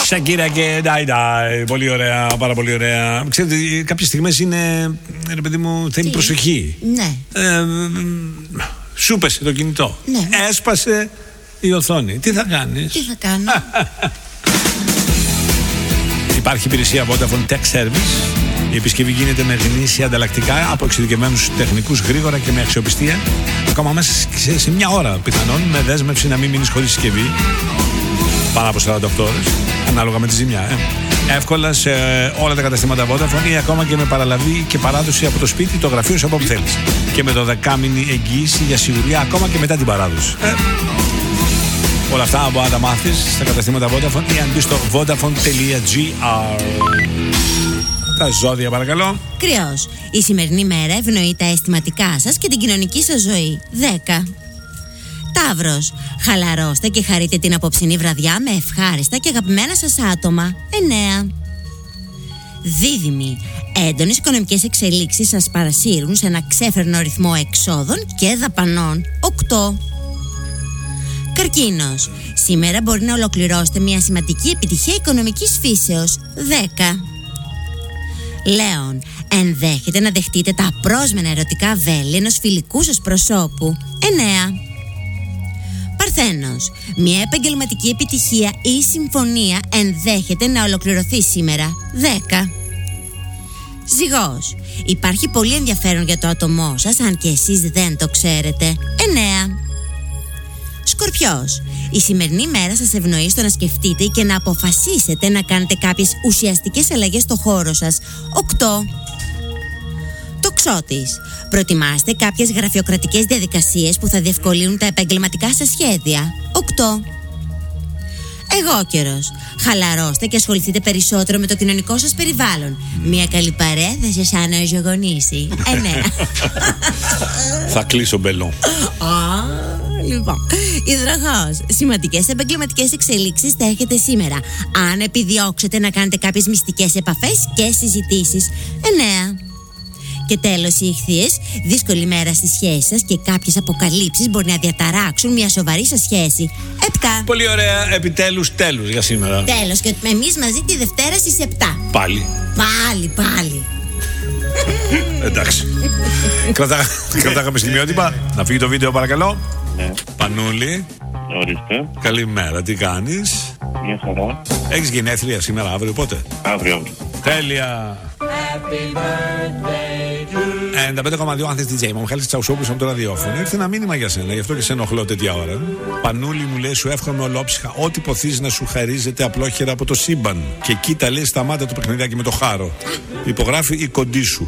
Σακύρα και Ντάι. Πολύ ωραία, πάρα πολύ ωραία. Ξέρετε, κάποιες στιγμές είναι, ρε παιδί μου, θέλει προσοχή. Ναι. Σου πέσε το κινητό. Ναι. Έσπασε η οθόνη. Τι θα κάνεις? Τι θα κάνω? Υπάρχει υπηρεσία Vodafone Tech Service. Η επισκευή γίνεται με γνήσια ανταλλακτικά από εξειδικευμένους τεχνικούς, γρήγορα και με αξιοπιστία. Ακόμα μέσα σε μια ώρα πιθανόν, με δέσμευση να μην μείνεις χωρίς συσκευή πάνω από 48 ώρες, ανάλογα με τη ζημιά. Εύκολα σε όλα τα καταστήματα Vodafone ή ακόμα και με παραλαβή και παράδοση από το σπίτι, το γραφείο σου, από όπου θέλεις. Και με το 10μηνη εγγύηση για σιγουριά ακόμα και μετά την παράδοση. Όλα αυτά μπορεί να τα μάθεις στα καταστήματα Vodafone ή αν μπεις στο vodafone.gr. Τα ζώδια, παρακαλώ. Κρυός. Η σημερινή μέρα ευνοεί τα αισθηματικά σας και την κοινωνική σας ζωή. 10. Ταύρος. Χαλαρώστε και χαρείτε την απόψινή βραδιά με ευχάριστα και αγαπημένα σας άτομα. 9. Δίδυμοι. Έντονες οικονομικές εξελίξεις σας παρασύρουν σε ένα ξέφρενο ρυθμό εξόδων και δαπανών. 8. Καρκίνος. Σήμερα μπορεί να ολοκληρώσετε μια σημαντική επιτυχία οικονομικής φύσεως. 10. Λέων. Ενδέχεται να δεχτείτε τα απρόσμενα ερωτικά βέλη ενός φιλικού σας προσώπου. 9. Παρθένος. Μια επαγγελματική επιτυχία ή συμφωνία ενδέχεται να ολοκληρωθεί σήμερα. 10. Ζυγός. Υπάρχει πολύ ενδιαφέρον για το άτομό σας, αν και εσείς δεν το ξέρετε. 9. Σκορπιός. Η σημερινή μέρα σας ευνοεί στο να σκεφτείτε και να αποφασίσετε να κάνετε κάποιες ουσιαστικές αλλαγές στο χώρο σας. 8. Τοξότης. Προετοιμάστε κάποιες γραφειοκρατικές διαδικασίες που θα διευκολύνουν τα επαγγελματικά σας σχέδια. 8. Αιγόκερος. Χαλαρώστε και ασχοληθείτε περισσότερο με το κοινωνικό σας περιβάλλον. Μια καλή παρέα θα σας αναζωογονήσει. 9. Θα κλείσω μπελό. Λοιπόν, Υδροχόος. Σημαντικές επαγγελματικές εξελίξεις θα έχετε σήμερα, αν επιδιώξετε να κάνετε κάποιες μυστικές επαφές και συζητήσεις. 9. Και τέλος, οι Ιχθύες. Δύσκολη μέρα στη σχέση σας και κάποιες αποκαλύψεις μπορεί να διαταράξουν μια σοβαρή σας σχέση. 7. Πολύ ωραία, επιτέλους τέλους για σήμερα. Τέλος, και εμείς μαζί τη Δευτέρα στις 7. Πάλι. Εντάξει. Κρατάγαμε στιγμιότυπα. Να φύγει το βίντεο, παρακαλώ. Ναι. Πανούλη. Ορίστε. Καλημέρα, τι κάνεις? Μια χαρά. Έχεις γενέθλια σήμερα, αύριο, πότε? Αύριο. Τέλεια. 95,2 Άνθες DJ. Μου Μιχάλης Τσαουσόπουλος από το ραδιόφωνο. Ήρθε ένα μήνυμα για σένα, γι' αυτό και σε ενοχλώ τέτοια ώρα. Πανούλη, μου λέει, σου εύχομαι ολόψυχα ό,τι ποθείς να σου χαρίζεται απλόχερα από το σύμπαν. Και κοίτα, λέει, σταμάτα το παιχνιδάκι με το χάρο. Υπογράφει η κοντή σου.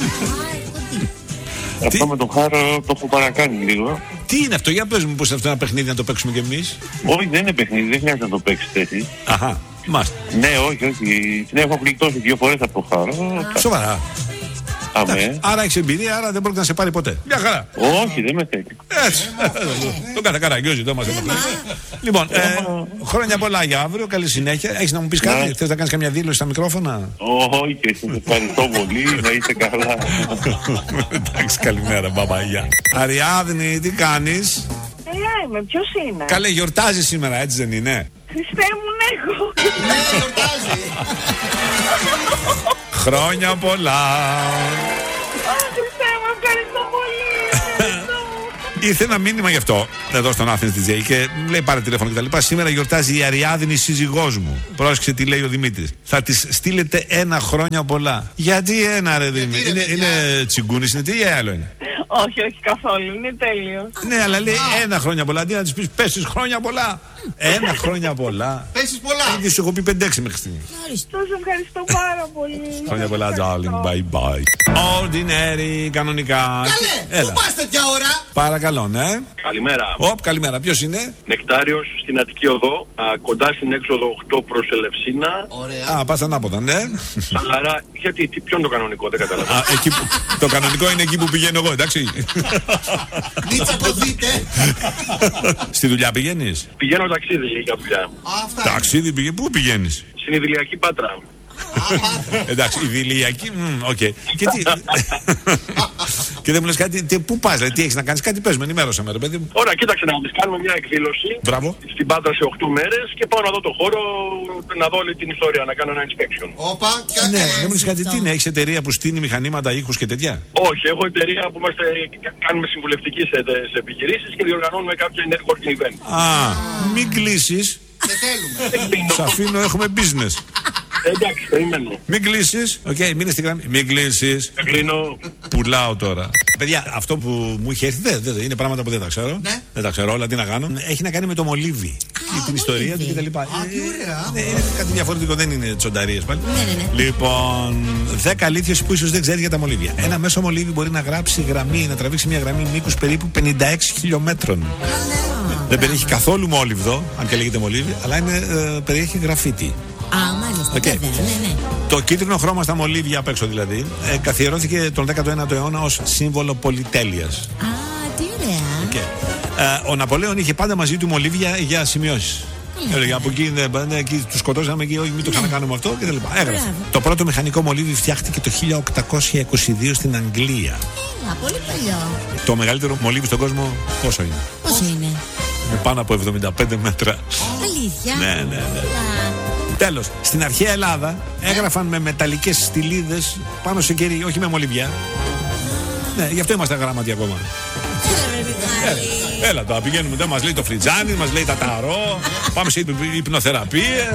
Αυτό με το χάρο το έχω παρακάνει λίγο. Τι είναι αυτό, για πες μου, πως αυτό είναι ένα παιχνίδι να το παίξουμε κι εμείς? Όχι, δεν είναι παιχνίδι, δεν χρειάζεται να το παίξετε εσείς. Αχα, μάλιστα. Ναι, όχι. Ναι, έχω γλιτώσει 2 φορές από το χάρο. Σοβαρά. Αμέ. Άρα έχεις εμπειρία, άρα δεν πρόκειται να σε πάρει ποτέ. Μια χαρά. Όχι, δεν με θέλει. Έτσι. Τον κάθε καραγκιόζι, το μας ενοχλεί. Λοιπόν, χρόνια πολλά για αύριο, καλή συνέχεια. Έχεις να μου πεις κάτι, θες να κάνεις καμιά δήλωση στα μικρόφωνα? Όχι, και σας ευχαριστώ πολύ, να είστε καλά. Εντάξει, καλημέρα, μπαμπαγιά. Αριάδνη, τι κάνεις? Καλά είμαι, ποιος είναι? Καλέ, γιορτάζει σήμερα, έτσι δεν είναι? Χριστέ μου, έχω. Ναι, γιορτάζει. Χρόνια πολλά. Χριστέ μου, ευχαριστώ πολύ. Ήρθε ένα μήνυμα γι' αυτό εδώ στον Athens DJ και λέει πάρε τηλέφωνο κτλ. Σήμερα γιορτάζει η Αριάδνη, σύζυγός μου. Πρόσεξε τι λέει ο Δημήτρης. Θα της στείλετε 1 χρόνια πολλά. Γιατί 1, ρε Δημήτρη? Είναι τσιγκούνης, είναι τι ή άλλο είναι? Όχι, καθόλου, είναι τέλειο. Ναι, αλλά λέει 1 χρόνια πολλά. Αντί να της πεις πέσεις χρόνια πολλά. 1 χρόνια πολλά. Πέσεις πολλά. Ήδη σου έχω πει 5-6 μέχρι στιγμή. Σας ευχαριστώ πάρα πολύ. Χρόνια πολλά, darling. Bye bye. Ordinary, κανονικά. Καλέ, πού πας τέτοια ώρα? Παρακαλώ, ναι. Καλημέρα. Καλημέρα. Ποιος είναι? Νεκτάριος στην Αττική Οδό, κοντά στην έξοδο 8 προς Ελευσίνα. Ωραία. Α, πας ανάποδα, ναι. Σαλαρά, γιατί, ποιο είναι το κανονικό, δεν καταλαβαίνω. Το κανονικό είναι εκεί που πηγαίνω εγώ, εντάξει. Μην τσακωθείτε. Στη δουλειά πηγαίνεις? Πηγαίνω ταξίδι για δουλειά. Αυτά. Ταξίδι πηγαίνεις. Πού πηγαίνεις? Στην Ιδηλιακή Πάτρα. Εντάξει, η Δηλιακή, οκ. Και τι. Και δεν μου λες κάτι, πού πας, δηλαδή, τι έχεις να κάνεις, κάτι πες με, ενημέρωσε με, ρε παιδί μου. Ωραία, κοίταξε να δεις, κάνουμε μια εκδήλωση. Μπράβο. Στην Πάτρα σε 8 μέρες και πάω να δω το χώρο, να δω όλη την ιστορία, να κάνω ένα inspection. Όπα, Ναι, δεν μου λες κάτι, τι είναι, έχεις εταιρεία που στείνει μηχανήματα, ήχους και τέτοια. Όχι, έχω εταιρεία που κάνουμε συμβουλευτική σε επιχειρήσεις και διοργανώνουμε κάποια networking event. Α, μην κλείσεις. δεν θέλουμε. Σ' αφήνω, έχουμε business. Εντάξει, περιμένω. Μην κλείσεις, μείνε στη γραμμή. Μην κλείσεις. Κλείνω. Πουλάω τώρα. Παιδιά, αυτό που μου είχε έρθει είναι πράγματα που δεν τα ξέρω. Ναι. Δεν τα ξέρω όλα, τι να κάνω. Έχει να κάνει με το μολύβι. Την ιστορία του κτλ. τι ωραία. Ναι, είναι κάτι διαφορετικό, δεν είναι τσονταρίες πάλι. Ναι. Λοιπόν, 10 αλήθειες που ίσως δεν ξέρεις για τα μολύβια. Ένα μέσο μολύβι μπορεί να γράψει γραμμή, να τραβήξει μια γραμμή μήκους περίπου 56 χιλιόμετρων. Δεν περιέχει καθόλου μόλιβδο, αν και λέγεται μολύβι, αλλά περιέχει γραφίτι. Α, μάλιστα, βέβαια, ναι. Το κίτρινο χρώμα στα μολύβια απ' έξω δηλαδή καθιερώθηκε τον 19ο αιώνα ως σύμβολο πολυτέλειας. Α, τι ωραία. Ο Ναπολέον είχε πάντα μαζί του μολύβια για σημειώσεις. Έλεγε από εκεί τους σκοτώσαμε εκεί, όχι μην το ξανακάνουμε αυτό και τα λοιπά. Έγραφε. Το πρώτο μηχανικό μολύβι φτιάχτηκε το 1822 στην Αγγλία. Πολύ παλιό. Το μεγαλύτερο μολύβι στον κόσμο πόσο είναι? Πόσο είναι? Είναι πάνω από 75 μέτρα. Αλήθεια? Ναι. Τέλος, στην αρχαία Ελλάδα έγραφαν με μεταλλικές στυλίδες πάνω σε κερί, όχι με μολυβιά. Ναι, γι' αυτό είμαστε αγράμματοι ακόμα. Έλα τώρα, πηγαίνουμε, δεν μας λέει το φριτζάνι, μας λέει τα ταρό, πάμε σε υπνοθεραπείες.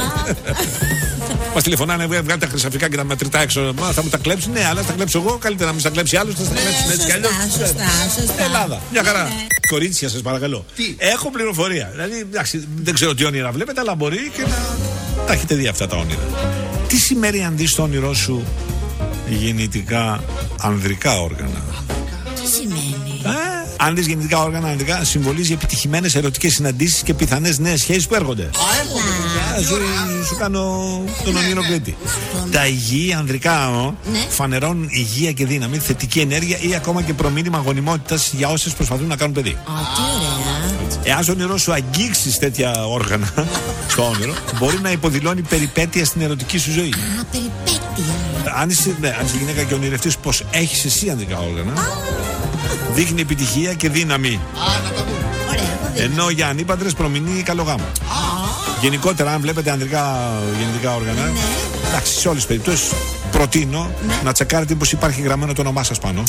Μας τηλεφωνάνε, βγάλε τα χρυσαφικά και τα μετρητά έξω. Θα μου τα κλέψει, ναι, αλλά θα τα κλέψω εγώ. Καλύτερα να μην τα κλέψει άλλος, θα τα κλέψει έτσι κι αλλιώς. Σωστά. Ελλάδα, μια χαρά. Κορίτσια, σας παρακαλώ. Έχω πληροφορία. Δηλαδή, εντάξει, δεν ξέρω τι όνειρα βλέπετε, αλλά μπορεί και να τα έχετε δει αυτά τα όνειρα. Τι σημαίνει αν δεις στο όνειρό σου γεννητικά ανδρικά όργανα? Τι σημαίνει? Αν δεις γεννητικά όργανα ανδρικά, συμβολίζει επιτυχημένες ερωτικές συναντήσεις και πιθανές νέες σχέσεις που έρχονται. Σου κάνω τον ονειροκλήτη. Τα υγιή ανδρικά φανερώνουν υγεία και δύναμη, θετική ενέργεια ή ακόμα και προμήνυμα γονιμότητας για όσες προσπαθούν να κάνουν παιδί. Τι ωραία. Εάν στο όνειρό σου αγγίξεις τέτοια όργανα στο όνειρο, μπορεί να υποδηλώνει περιπέτεια στην ερωτική σου ζωή. Α, περιπέτεια. Αν είσαι γυναίκα και ονειρευτείς πως έχεις εσύ ανδρικά όργανα, δείχνει επιτυχία και δύναμη. Ενώ για ανήπαντρες προμηνύει καλό γάμο. Γενικότερα, αν βλέπετε γεννητικά όργανα, εντάξει, σε όλες τις περιπτώσεις προτείνω να τσεκάρετε πως υπάρχει γραμμένο το όνομά σας πάνω.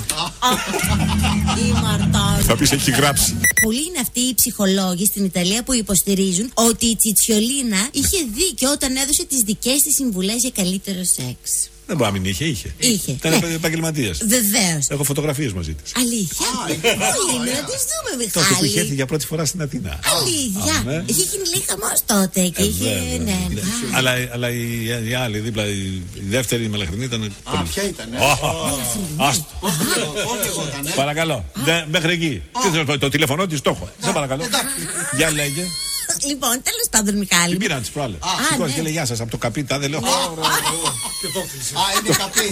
Θα πεις έχει γράψει. Πολλοί είναι αυτοί οι ψυχολόγοι στην Ιταλία που υποστηρίζουν ότι η Τσιτσιολίνα είχε δίκιο όταν έδωσε τις δικές της συμβουλές για καλύτερο σεξ. Δεν μπορεί να μην είχε. Ήταν επαγγελματίας. Βεβαίως. Έχω φωτογραφίες μαζί της. Αλήθεια? Πολύ, να τις δούμε, Μιχάλη. Τότε που είχε έρθει για πρώτη φορά στην Αθήνα. Αλήθεια. Είχε γίνει λίγο χαμός τότε και είχε. Αλλά η άλλη δίπλα, η δεύτερη μελαχρινή ήταν. Ποια ήταν? Παρακαλώ. Μέχρι εκεί. Το τηλεφωνό της το έχω. Σε παρακαλώ. Για λέγε. Λοιπόν, τέλος πάντων, Μιχάλη. Την πήραν τις προάλλες. Σηκώθηκε και λέει γεια σας από το καπίτα, δεν λέω. Είναι καπί.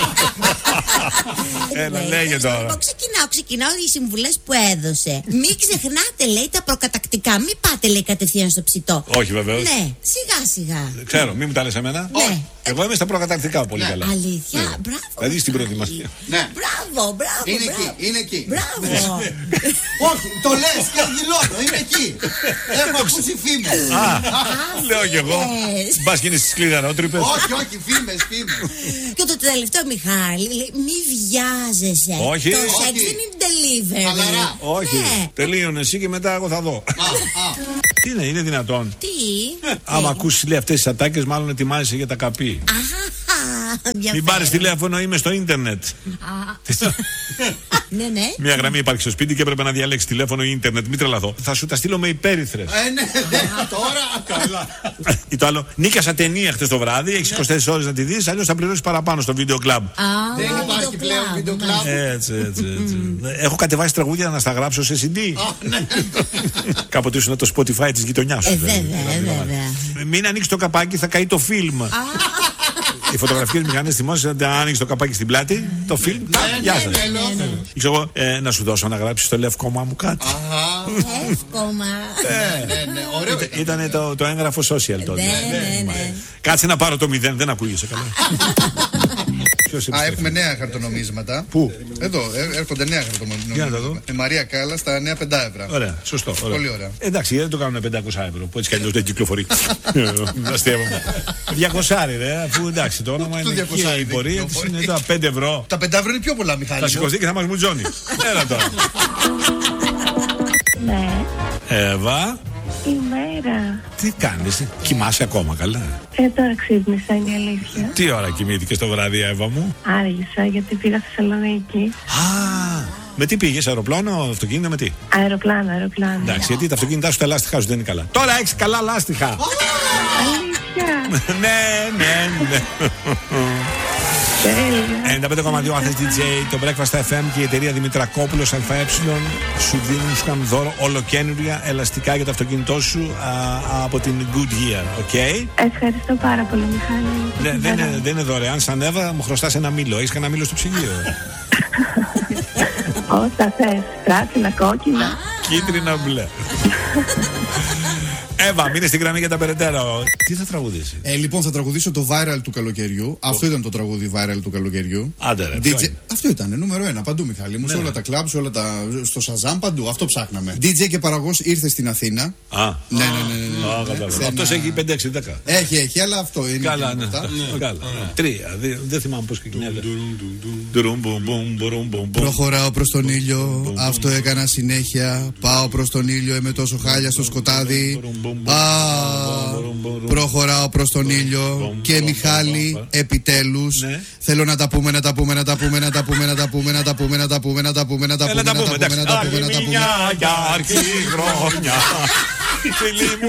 Έλα, λέγε τώρα. Ξεκινάω οι συμβουλές που έδωσε. Μην ξεχνάτε, λέει, τα προκατακτικά. Μην πάτε, λέει, κατευθείαν στο ψητό. Όχι, βεβαίως. Ναι, σιγά-σιγά. Ξέρω, μην μου τα λες εμένα. Ναι. Εγώ είμαι στα προκατακτικά πολύ καλά. Αλήθεια, μπράβο. Δηλαδή στην προετοιμασία. Μπράβο. Είναι εκεί. Μπράβο. Όχι, το λες και δηλώνω, είναι εκεί. Έχω ακούσει φήμες. Λέω κι εγώ. Μπας και είναι στις σκληραρότρυπες. Όχι, φήμες. Και το τελευταίο, Μιχάλη, λέει, μη βιάζεσαι. Όχι. Το σεξ δεν είναι delivery. Χαλαρά. Όχι. Τελείωνε εσύ και μετά εγώ θα δω. Τι είναι δυνατόν? Τι? Άμα ακούσεις, λέει, αυτές τις ατάκες, μάλλον ετοιμάζεσαι για τα καπί. Μην πάρεις τηλέφωνο, είμαι στο ίντερνετ. Ναι. Μια γραμμή υπάρχει στο σπίτι και έπρεπε να διαλέξει τηλέφωνο ή ίντερνετ. Μην τρελαθώ. Θα σου τα στείλω με υπέρυθρες. Ναι, τώρα. Καλά. Ή το άλλο, νίκιασα ταινία χτες το βράδυ. Έχεις 24 ώρες να τη δεις, αλλιώς θα πληρώσεις παραπάνω στο βίντεο κλαμπ. Δεν υπάρχει πλέον βίντεο κλαμπ. Έτσι. Έχω κατεβάσει τραγούδια να στα γράψω σε CD. Κάποτε ήσουν το Spotify της γειτονιάς σου. Βέβαια. Μην ανοίξει το καπάκι, θα καεί το φιλμ. Οι φωτογραφικές μηχανές θυμόσαι να ανοίξει το καπάκι στην πλάτη, το φιλμ. Γεια σας. Ξέρω εγώ, να σου δώσω να γράψεις το λευκόμα μου κάτι. Εύκομα. Ήταν το έγγραφο social τότε. Ναι. Κάτσε να πάρω το 0, δεν ακούγεσαι καλά. Έχουμε νέα χαρτονομίσματα. Πού? Εδώ, έρχονται νέα χαρτονομίσματα. Η Μαρία Κάλλα στα νέα 5 ευρώ. Ωραία, σωστό. Πολύ ωραία. Εντάξει, γιατί δεν το κάνουν 500 ευρώ που έτσι κι αλλιώς δεν κυκλοφορεί. Αστείευομαι. 200 ρε, αφού εντάξει, το όνομα είναι η πορεία της είναι τα 5 ευρώ. Τα 5 ευρώ είναι πιο πολλά, Μιχάλη. Θα σηκωθεί και θα μας μουτζώνει. Έλα τώρα. Ναι. Εύα, Ημέρα. τι κάνεις, κοιμάσαι ακόμα καλά? Τώρα ξύπνησα, είναι η αλήθεια. Τι ώρα κοιμήθηκες το βράδυ, Εύα μου? Άργησα γιατί πήγα Θεσσαλονίκη. Α, με τι πήγες, αεροπλάνο, αυτοκίνητο, με τι? Αεροπλάνο. Εντάξει, γιατί τα αυτοκίνητά σου τα λάστιχά σου δεν είναι καλά. Τώρα έχεις καλά λάστιχα. Αλήθεια. Ναι. 95,2 Athens DJ, το Breakfast FM και η εταιρεία Δημητρακόπουλος ΑΕ σου δίνουν δώρο ολοκαίνουργια ελαστικά για το αυτοκίνητό σου από την Goodyear, οκ? Ευχαριστώ πάρα πολύ, Μιχάλη. Δεν είναι δωρεάν, σαν Εύα, μου χρωστάς ένα μήλο. Έχεις κανένα μήλο στο ψυγείο? Όσα θες, πράσινα, κόκκινα. Κίτρινα, μπλε. Εύα, μείνε στην γραμμή για τα περαιτέρω. Τι θα τραγουδήσει? Λοιπόν, θα τραγουδήσω το viral του καλοκαιριού. Αυτό ήταν το τραγούδι viral του καλοκαιριού. Άντε ρε, Αυτό ήταν, νούμερο 1. Παντού, Μιχάλη μου. Σε όλα τα κλαμπ, στο Shazam, παντού. Αυτό ψάχναμε. DJ και παραγωγός ήρθε στην Αθήνα. Ναι. Αυτός έχει 5-6-10. Έχει, αλλά αυτό είναι. Καλά, ναι. 3, δεν θυμάμαι πώς ξεκινάει. Προχωράω προς τον ήλιο, αυτό έκανα συνέχεια. Πάω προς τον ήλιο, είμαι τόσο χάλια στο σκοτάδι. Προχωράω προς τον ήλιο. Και Μιχάλη, επιτέλους θέλω να τα πούμε. Άλλη μια για αρχή χρόνια. Φίλοι μου